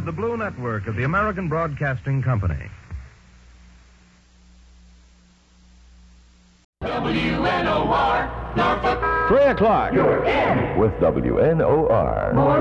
the Blue Network of the American Broadcasting Company. WNOR, Norfolk. 3 o'clock. You're in. With WNOR.